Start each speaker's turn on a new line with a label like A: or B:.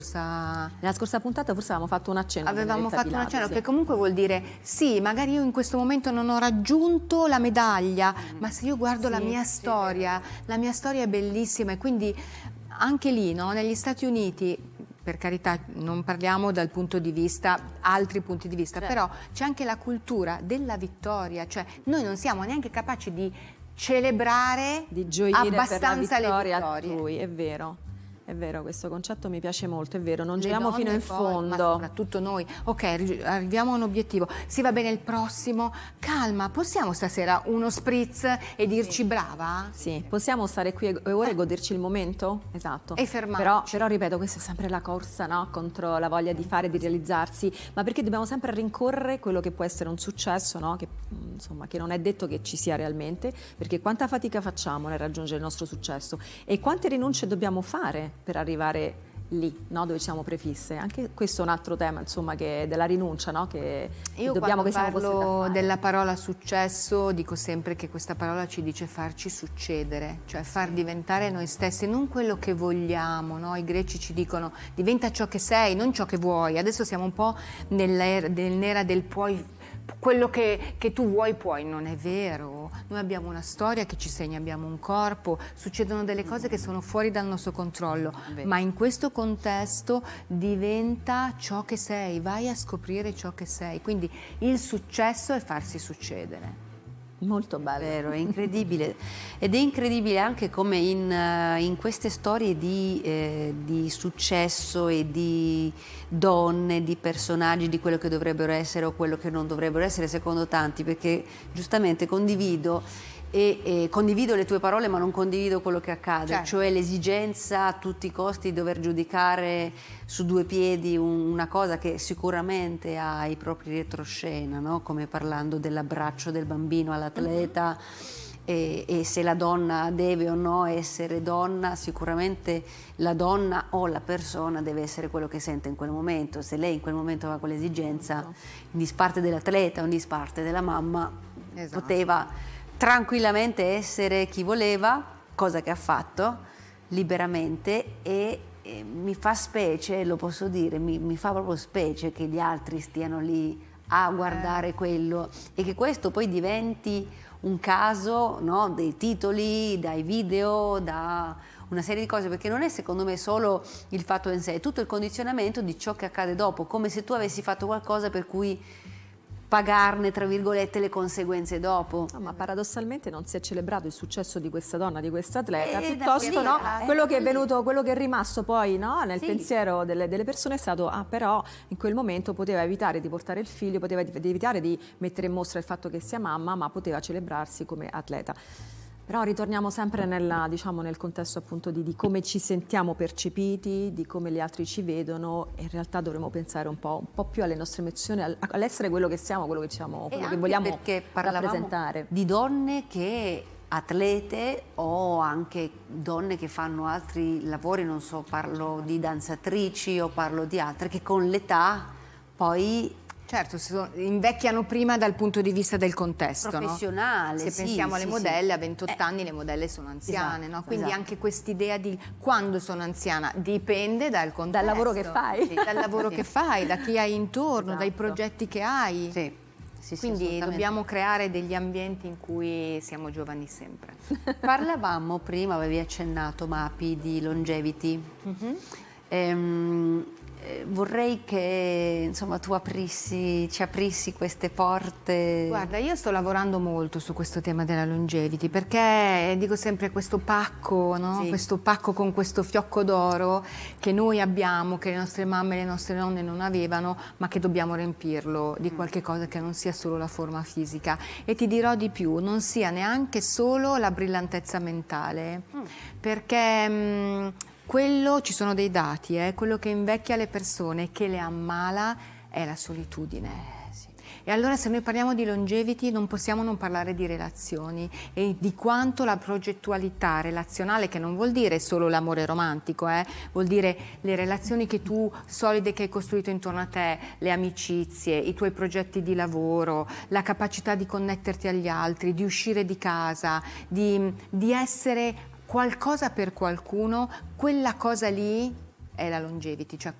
A: Nella scorsa puntata forse avevamo fatto un accenno.
B: Avevamo fatto un accenno,
A: sì.
B: che comunque vuol dire sì, magari io in questo momento non ho raggiunto la medaglia, ma se io guardo la mia storia è bellissima, e quindi anche lì, no, negli Stati Uniti, per carità, non parliamo dal punto di vista, altri punti di vista, però c'è anche la cultura della vittoria, cioè noi non siamo neanche capaci di celebrare,
A: di gioire
B: abbastanza
A: per la
B: le vittorie.
A: altrui, è vero. È vero, questo concetto mi piace molto, è vero, non giriamo fino in
B: poi,
A: fondo.
B: ma soprattutto noi. Ok, arriviamo a un obiettivo. Sì, va bene, il prossimo. Calma, possiamo stasera uno spritz e dirci brava?
A: Sì, possiamo stare qui e ora e goderci il momento? Esatto.
B: E fermarci.
A: Però ripeto, questa è sempre la corsa, no? Contro la voglia di fare, di realizzarsi, ma perché dobbiamo sempre rincorrere quello che può essere un successo, no? Che, insomma, che non è detto che ci sia realmente, perché quanta fatica facciamo nel raggiungere il nostro successo e quante rinunce dobbiamo fare per arrivare lì, no, dove siamo prefisse. Anche questo è un altro tema, insomma, che della rinuncia, no, che
B: io
A: dobbiamo, che siamo
B: parlo
A: costretti a fare.
B: della parola successo, dico sempre che questa parola ci dice farci succedere, cioè far diventare noi stessi, non quello che vogliamo, no? I greci ci dicono diventa ciò che sei, non ciò che vuoi. Adesso siamo un po' nell'era del puoi, quello che tu vuoi puoi, non è vero. Noi abbiamo una storia che ci segna, abbiamo un corpo, succedono delle cose che sono fuori dal nostro controllo, ma in questo contesto diventa ciò che sei, vai a scoprire ciò che sei. Quindi il successo è farsi succedere.
A: Molto bello.
C: Vero, è incredibile. Ed è incredibile anche come in queste storie di successo e di donne, di personaggi, di quello che dovrebbero essere o quello che non dovrebbero essere, secondo tanti, perché giustamente condivido le tue parole, ma non condivido quello che accade,
B: certo.
C: Cioè l'esigenza a tutti i costi di dover giudicare su due piedi una cosa che sicuramente ha i propri retroscena, no? Come parlando dell'abbraccio del bambino all'atleta, e se la donna deve o no essere donna. Sicuramente la donna o la persona deve essere quello che sente in quel momento. Se lei in quel momento aveva quell'esigenza, in disparte dell'atleta o in disparte della mamma, poteva tranquillamente essere chi voleva, cosa che ha fatto liberamente, e mi fa specie, lo posso dire, mi fa proprio specie che gli altri stiano lì a guardare quello e che questo poi diventi un caso, no, dei titoli, dai video, da una serie di cose, perché non è secondo me solo il fatto in sé, è tutto il condizionamento di ciò che accade dopo, come se tu avessi fatto qualcosa per cui pagarne, tra virgolette, le conseguenze dopo.
A: No, ma paradossalmente non si è celebrato il successo di questa donna, di questa atleta, piuttosto no, quello che è venuto, quello che è rimasto poi, no, nel pensiero delle persone è stato però in quel momento poteva evitare di portare il figlio, poteva evitare di mettere in mostra il fatto che sia mamma, ma poteva celebrarsi come atleta. Però ritorniamo sempre nel contesto appunto di come ci sentiamo percepiti, di come gli altri ci vedono, e in realtà dovremmo pensare un po' più alle nostre emozioni, all'essere quello che siamo, quello che vogliamo rappresentare.
C: Di donne che atlete o anche donne che fanno altri lavori, non so, parlo di danzatrici o parlo di altre che con l'età poi...
B: Certo, invecchiano prima dal punto di vista del contesto,
C: professionale.
B: No? Se pensiamo alle modelle, a 28 anni le modelle sono anziane, no? Quindi anche quest'idea di quando sono anziana dipende dal contesto.
A: Dal lavoro che fai.
B: Dal lavoro che fai, da chi hai intorno, dai progetti che hai. Quindi dobbiamo creare degli ambienti in cui siamo giovani sempre.
C: Parlavamo prima, avevi accennato, Mapi, di longevity. Vorrei che insomma tu ci aprissi queste porte.
B: Guarda, io sto lavorando molto su questo tema della longevity, perché dico sempre questo pacco, no? Questo pacco con questo fiocco d'oro che noi abbiamo, che le nostre mamme e le nostre nonne non avevano, ma che dobbiamo riempirlo di qualche cosa che non sia solo la forma fisica. E ti dirò di più, non sia neanche solo la brillantezza mentale, perché ci sono dei dati, quello che invecchia le persone, che le ammala, è la solitudine. E allora se noi parliamo di longevity non possiamo non parlare di relazioni e di quanto la progettualità relazionale, che non vuol dire solo l'amore romantico, vuol dire le relazioni solide che hai costruito intorno a te, le amicizie, i tuoi progetti di lavoro, la capacità di connetterti agli altri, di uscire di casa, di essere qualcosa per qualcuno, quella cosa lì è la longevity, cioè